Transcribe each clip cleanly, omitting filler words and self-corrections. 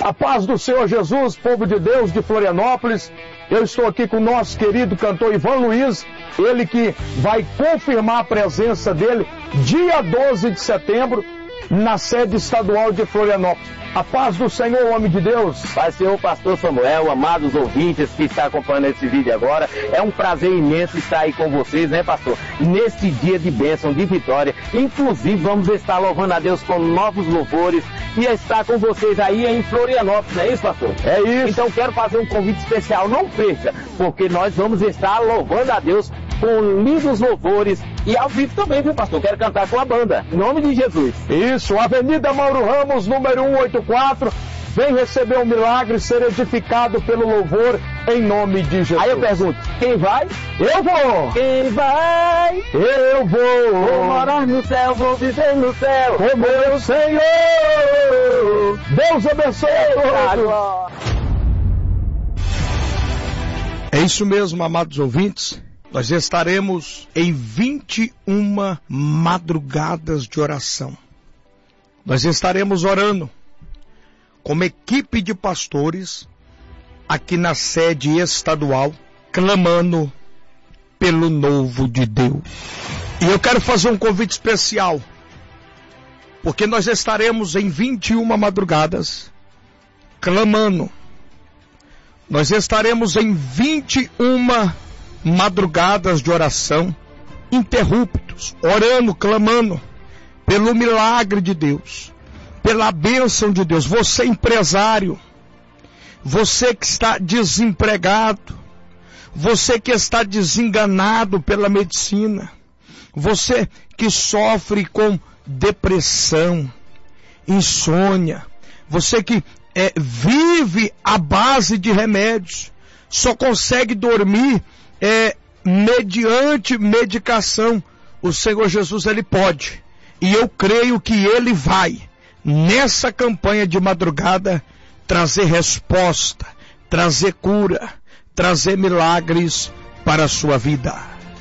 A paz do Senhor Jesus, povo de Deus de Florianópolis. Eu estou aqui com o nosso querido cantor Ivan Luiz, ele que vai confirmar a presença dele dia 12 de setembro na sede estadual de Florianópolis. A paz do Senhor, homem de Deus. Paz do Senhor, pastor Samuel, amados ouvintes que estão acompanhando esse vídeo agora. É um prazer imenso estar aí com vocês, né, pastor? Neste dia de bênção, de vitória. Inclusive, vamos estar louvando a Deus com novos louvores e estar com vocês aí em Florianópolis, não é isso, pastor? É isso. Então, quero fazer um convite especial, não perca, porque nós vamos estar louvando a Deus com lindos louvores e ao vivo também, viu, pastor? Quero cantar com a banda, em nome de Jesus. Isso, Avenida Mauro Ramos, número 184. Vem receber um milagre, ser edificado pelo louvor, em nome de Jesus. Aí eu pergunto, quem vai? Eu vou! Quem vai? Eu vou! Vou morar no céu, vou viver no céu, com meu Senhor! Deus abençoe a todos! É isso mesmo, amados ouvintes. Nós estaremos em 21 madrugadas de oração. Nós estaremos orando como equipe de pastores aqui na sede estadual, clamando pelo novo de Deus. E eu quero fazer um convite especial, porque nós estaremos em 21 madrugadas clamando. Nós estaremos em 21 madrugadas de oração, interruptos, orando, clamando pelo milagre de Deus, pela bênção de Deus. Você empresário, você que está desempregado, você que está desenganado pela medicina, você que sofre com depressão, insônia, você que vive à base de remédios, só consegue dormir mediante medicação. O Senhor Jesus, Ele pode, e eu creio que Ele vai, nessa campanha de madrugada, trazer resposta, trazer cura, trazer milagres para a sua vida.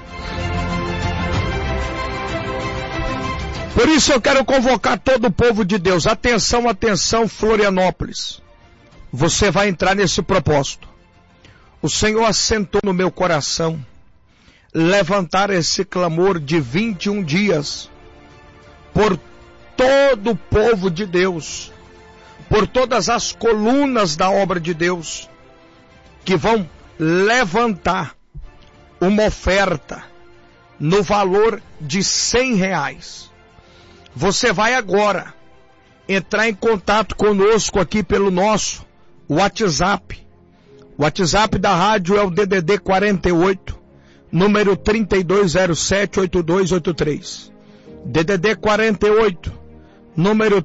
Por isso eu quero convocar todo o povo de Deus. Atenção, atenção, Florianópolis. Você vai entrar nesse propósito. O Senhor assentou no meu coração levantar esse clamor de 21 dias por todo o povo de Deus, por todas as colunas da obra de Deus, que vão levantar uma oferta no valor de R$100. Você vai agora entrar em contato conosco aqui pelo nosso WhatsApp. O WhatsApp da rádio é o DDD 48, número 3207-8283. DDD 48, número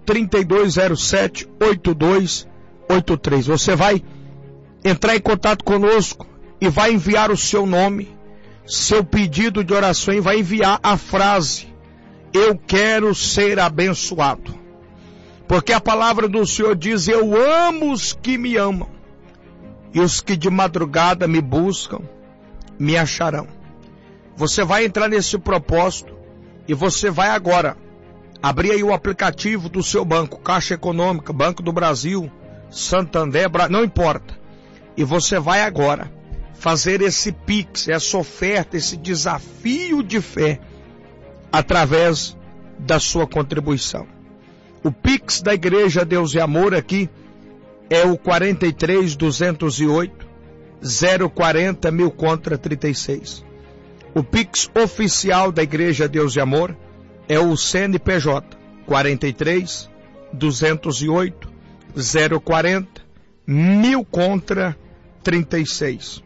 3207-8283. Você vai entrar em contato conosco e vai enviar o seu nome, seu pedido de oração, e vai enviar a frase: eu quero ser abençoado. Porque a palavra do Senhor diz: eu amo os que me amam, e os que de madrugada me buscam, me acharão. Você vai entrar nesse propósito e você vai agora abrir aí o aplicativo do seu banco, Caixa Econômica, Banco do Brasil, Santander, não importa. E você vai agora fazer esse Pix, essa oferta, esse desafio de fé, através da sua contribuição. O Pix da Igreja Deus e Amor aqui é o 43-208 040 1000 contra 36. O Pix oficial da Igreja Deus e Amor é o CNPJ 43-208 040 1000 contra 36.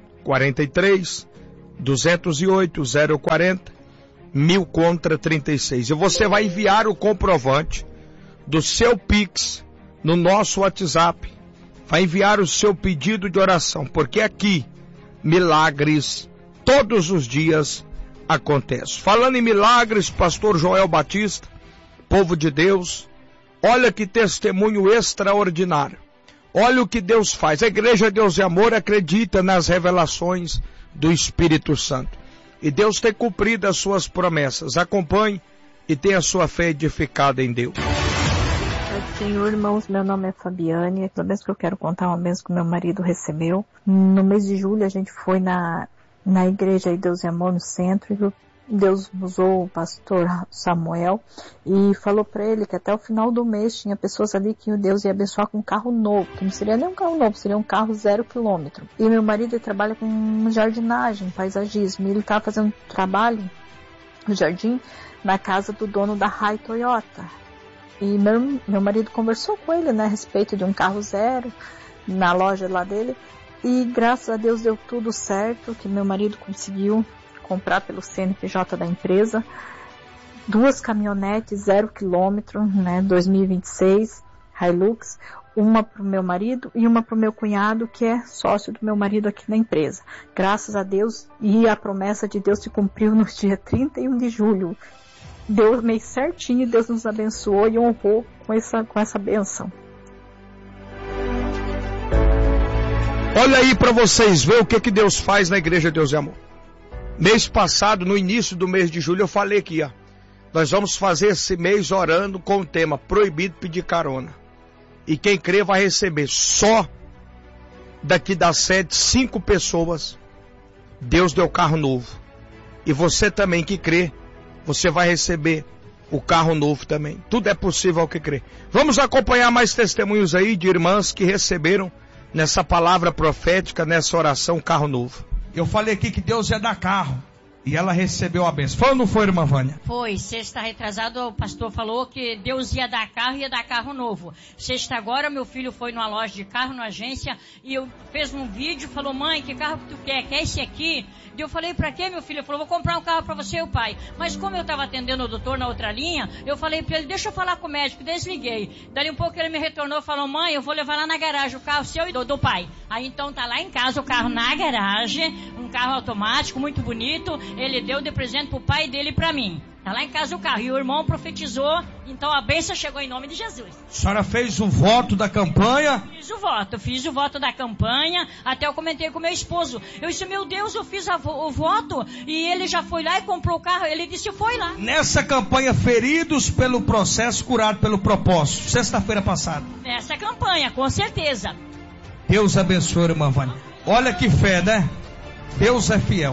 43-208 040 1000 contra 36. E você vai enviar o comprovante do seu Pix no nosso WhatsApp. Vai enviar o seu pedido de oração, porque aqui milagres todos os dias acontecem. Falando em milagres, pastor Joel Batista, povo de Deus, olha que testemunho extraordinário. Olha o que Deus faz. A Igreja Deus e Amor acredita nas revelações do Espírito Santo. E Deus tem cumprido as suas promessas. Acompanhe e tenha a sua fé edificada em Deus. Senhor, irmãos, meu nome é Fabiane. A bênção que eu quero contar é uma bênção que meu marido recebeu. No mês de julho a gente foi na igreja Deus e Amor no centro, e Deus usou o pastor Samuel e falou para ele que até o final do mês tinha pessoas ali que Deus ia abençoar com um carro novo, que não seria nem um carro novo, seria um carro 0 quilômetro. E meu marido ele trabalha com jardinagem, paisagismo, e ele estava fazendo trabalho no jardim na casa do dono da Rai Toyota. E meu marido conversou com ele, né, a respeito de um carro 0 na loja lá dele, e graças a Deus deu tudo certo, que meu marido conseguiu comprar pelo CNPJ da empresa 2 caminhonetes 0 quilômetro, né, 2026 Hilux, uma para o meu marido e uma para o meu cunhado, que é sócio do meu marido aqui na empresa. Graças a Deus, e a promessa de Deus se cumpriu no dia 31 de julho. Deu meio certinho, Deus nos abençoou e honrou com essa bênção. Olha aí para vocês ver o que Deus faz na Igreja Deus e Amor. Mês passado, no início do mês de julho, eu falei aqui, ó. Nós vamos fazer esse mês orando com o tema proibido pedir carona. E quem crê vai receber. Só daqui da sede, 5 pessoas, Deus deu carro novo. E você também que crê, você vai receber o carro novo também. Tudo é possível ao que crê. Vamos acompanhar mais testemunhos aí de irmãs que receberam nessa palavra profética, nessa oração, carro novo. Eu falei aqui que Deus ia dar carro. E ela recebeu a bênção. Foi ou não foi, irmã Vânia? Foi. Sexta retrasado, o pastor falou que Deus ia dar carro novo. Sexta agora, meu filho foi numa loja de carro, numa agência, e eu fez um vídeo, falou, mãe, que carro que tu quer? Quer esse aqui? E eu falei, pra quê, meu filho? Ele falou, vou comprar um carro pra você e o pai. Mas como eu tava atendendo o doutor na outra linha, eu falei pra ele, deixa eu falar com o médico, desliguei. Dali um pouco ele me retornou, falou, mãe, eu vou levar lá na garagem o carro seu e do pai. Aí então tá lá em casa o carro na garagem, um carro automático, muito bonito, ele deu de presente pro pai dele e pra mim. Tá lá em casa o carro. E o irmão profetizou, então a bênção chegou em nome de Jesus. A senhora fez o voto da campanha? Fiz o voto da campanha, até eu comentei com meu esposo. Eu disse, meu Deus, eu fiz o voto, e ele já foi lá e comprou o carro. Ele disse, foi lá. Nessa campanha, feridos pelo processo, curados pelo propósito, sexta-feira passada. Nessa campanha, com certeza. Deus abençoe, irmã Vânia. Olha que fé, né? Deus é fiel.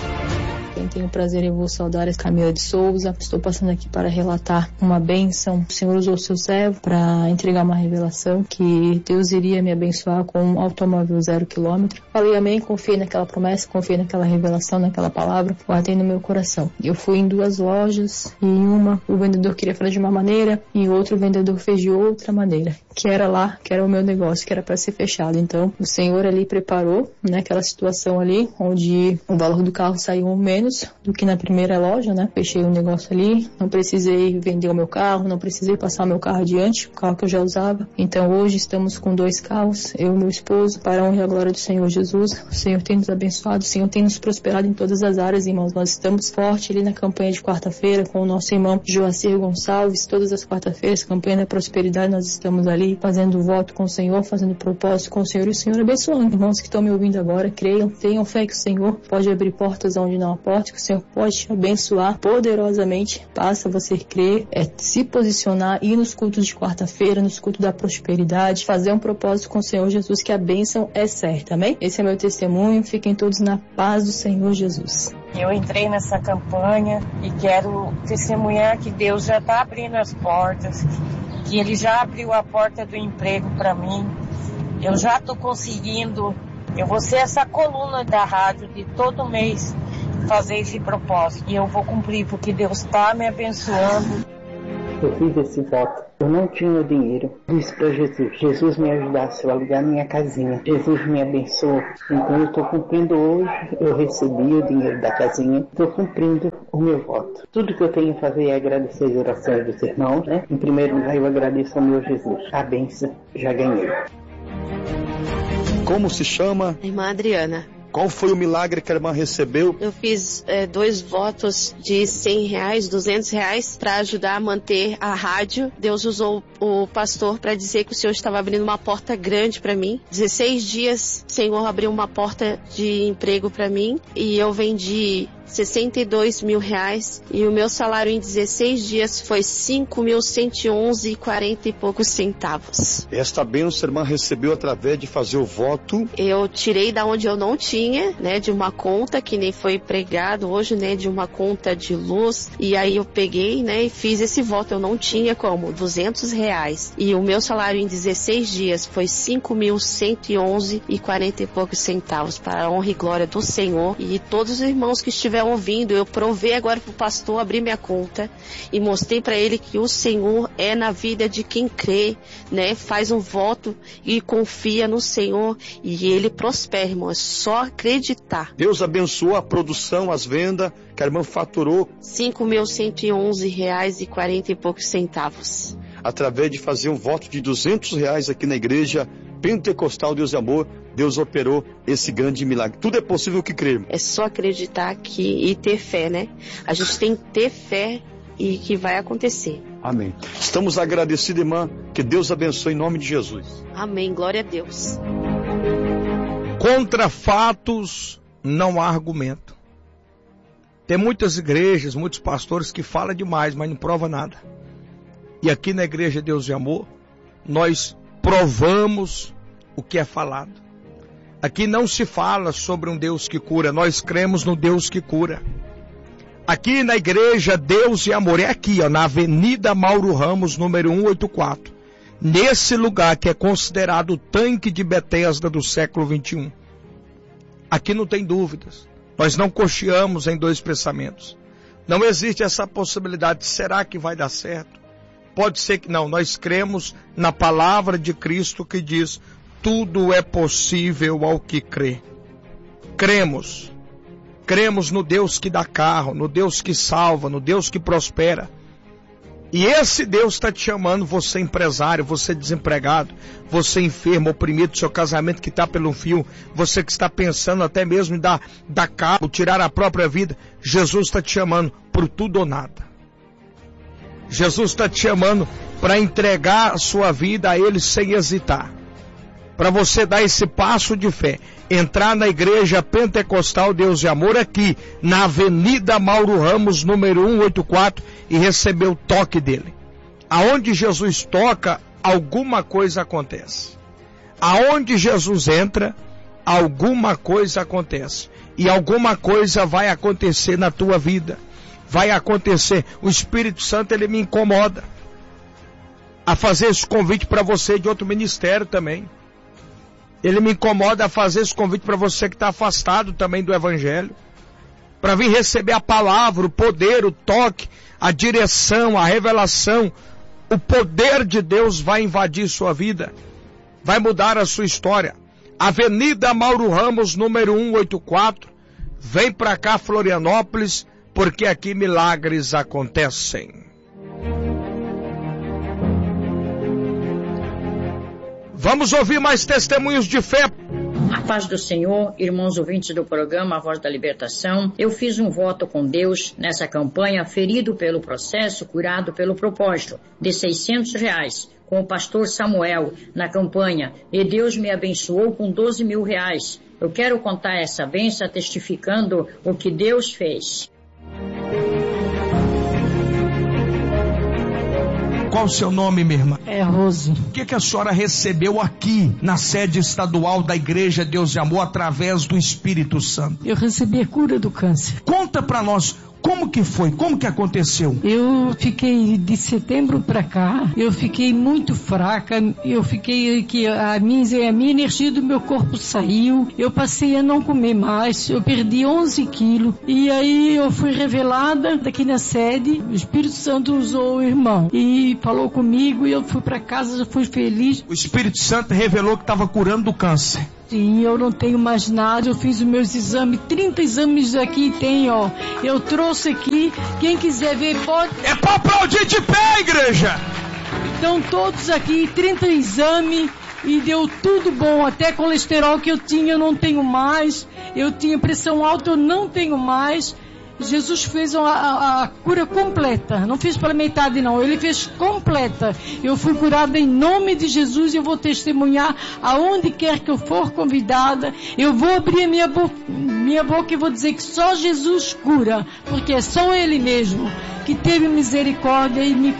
Quem tem o prazer em vos saudar é Camila de Souza. Estou passando aqui para relatar uma bênção. O Senhor usou o seu servo para entregar uma revelação que Deus iria me abençoar com um automóvel 0 quilômetro. Falei amém, confiei naquela promessa, confiei naquela revelação, naquela palavra, guardei no meu coração. Eu fui em 2 lojas e em uma o vendedor queria fazer de uma maneira e em outra o vendedor fez de outra maneira. Que era lá, que era o meu negócio, que era para ser fechado. Então o Senhor ali preparou, né, aquela situação ali onde o valor do carro saiu menos do que na primeira loja, né? Fechei o negócio ali, não precisei vender o meu carro, não precisei passar o meu carro adiante, o carro que eu já usava. Então hoje estamos com 2 carros, eu e meu esposo, para a honra e a glória do Senhor Jesus. O Senhor tem nos abençoado, o Senhor tem nos prosperado em todas as áreas, irmãos. Nós estamos fortes ali na campanha de quarta-feira com o nosso irmão Joacir Gonçalves. Todas as quarta-feiras, campanha da prosperidade, nós estamos ali fazendo voto com o Senhor, fazendo propósito com o Senhor e o Senhor abençoando. Irmãos que estão me ouvindo agora, creiam, tenham fé que o Senhor pode abrir portas onde não há porta, que o Senhor pode te abençoar poderosamente. Basta você crer, se posicionar, ir nos cultos de quarta-feira, nos cultos da prosperidade, fazer um propósito com o Senhor Jesus, que a bênção é certa, amém? Esse é meu testemunho, fiquem todos na paz do Senhor Jesus. Eu entrei nessa campanha e quero testemunhar que Deus já está abrindo as portas, que Ele já abriu a porta do emprego para mim. Eu já estou conseguindo, eu vou ser essa coluna da rádio de todo mês fazer esse propósito. E eu vou cumprir, porque Deus está me abençoando. Eu fiz esse voto. Eu não tinha dinheiro. Disse para Jesus, Jesus me ajudasse a alugar minha casinha. Jesus me abençoou. Então eu estou cumprindo hoje. Eu recebi o dinheiro da casinha. Estou cumprindo o meu voto. Tudo que eu tenho a fazer é agradecer as orações dos irmãos, né? Em primeiro lugar, eu agradeço ao meu Jesus. A bênção já ganhei. Como se chama? Irmã Adriana. Qual foi o milagre que a irmã recebeu? Eu fiz 2 votos de R$100, R$200 para ajudar a manter a rádio. Deus usou o pastor para dizer que o Senhor estava abrindo uma porta grande para mim. 16 dias o Senhor abriu uma porta de emprego para mim e eu vendi 62 mil reais e o meu salário em 16 dias foi 5.111,40 e poucos centavos. Esta bênção, irmã, recebeu através de fazer o voto. Eu tirei da onde eu não tinha, né, de uma conta que nem foi pregado hoje, né, de uma conta de luz, e aí eu peguei, né, e fiz esse voto. Eu não tinha como, R$200, e o meu salário em 16 dias foi 5.111,40 e poucos centavos, para a honra e glória do Senhor. E todos os irmãos que estiveram ouvindo, eu provei agora para o pastor abrir minha conta e mostrei para ele que o Senhor é na vida de quem crê, né, faz um voto e confia no Senhor e ele prospera, irmão, é só acreditar. Deus abençoou a produção, as vendas, que a irmã faturou R$5.111,40 e poucos centavos. Através de fazer um voto de R$200 aqui na igreja Pentecostal Deus e Amor, Deus operou esse grande milagre. Tudo é possível que crermos. É só acreditar e ter fé, né? A gente tem que ter fé e que vai acontecer. Amém. Estamos agradecidos, irmã. Que Deus abençoe em nome de Jesus. Amém. Glória a Deus. Contra fatos não há argumento. Tem muitas igrejas, muitos pastores que falam demais, mas não prova nada. E aqui na Igreja Deus e Amor, nós provamos o que é falado. Aqui não se fala sobre um Deus que cura, nós cremos no Deus que cura. Aqui na Igreja Deus e Amor, é aqui, ó, na Avenida Mauro Ramos, número 184. Nesse lugar que é considerado o tanque de Betesda do século 21. Aqui não tem dúvidas. Nós não cocheamos em dois pensamentos. Não existe essa possibilidade. Será que vai dar certo? Pode ser que não. Nós cremos na palavra de Cristo que diz: tudo é possível ao que crê. Cremos. Cremos no Deus que dá carro, no Deus que salva, no Deus que prospera. E esse Deus está te chamando, você empresário, você desempregado, você enfermo, oprimido, seu casamento que está pelo fio, você que está pensando até mesmo em dar cabo, tirar a própria vida. Jesus está te chamando por tudo ou nada. Jesus está te chamando para entregar a sua vida a Ele sem hesitar. Para você dar esse passo de fé, entrar na Igreja Pentecostal Deus e Amor aqui, na Avenida Mauro Ramos, número 184, e receber o toque dele. Aonde Jesus toca, alguma coisa acontece. Aonde Jesus entra, alguma coisa acontece. E alguma coisa vai acontecer na tua vida. Vai acontecer. O Espírito Santo, ele me incomoda a fazer esse convite para você de outro ministério também. Ele me incomoda a fazer esse convite para você que está afastado também do Evangelho. Para vir receber a palavra, o poder, o toque, a direção, a revelação. O poder de Deus vai invadir sua vida. Vai mudar a sua história. Avenida Mauro Ramos, número 184. Vem para cá, Florianópolis, porque aqui milagres acontecem. Vamos ouvir mais testemunhos de fé. A paz do Senhor, irmãos ouvintes do programa A Voz da Libertação. Eu fiz um voto com Deus nessa campanha, ferido pelo processo, curado pelo propósito, de R$600, com o pastor Samuel, na campanha, e Deus me abençoou com R$12 mil. Eu quero contar essa bênção testificando o que Deus fez. Qual o seu nome, minha irmã? É Rose. O que a senhora recebeu aqui na sede estadual da Igreja Deus e Amor através do Espírito Santo? Eu recebi a cura do câncer. Conta pra nós. Como que foi? Como que aconteceu? Eu fiquei de setembro para cá, eu fiquei muito fraca, eu fiquei que a minha energia do meu corpo saiu, eu passei a não comer mais, eu perdi 11 quilos e aí eu fui revelada daqui na sede, o Espírito Santo usou o irmão e falou comigo e eu fui para casa, já fui feliz. O Espírito Santo revelou que estava curando do câncer. Sim, eu não tenho mais nada, eu fiz os meus exames, 30 exames aqui tem, ó. Eu trouxe aqui, quem quiser ver pode... É pra aplaudir de pé, igreja! Estão todos aqui, 30 exames e deu tudo bom, até colesterol que eu tinha eu não tenho mais, eu tinha pressão alta eu não tenho mais. Jesus fez a cura completa, não fez pela metade não, ele fez completa. Eu fui curada em nome de Jesus e eu vou testemunhar aonde quer que eu for convidada. Eu vou abrir minha minha boca e vou dizer que só Jesus cura, porque é só Ele mesmo que teve misericórdia e me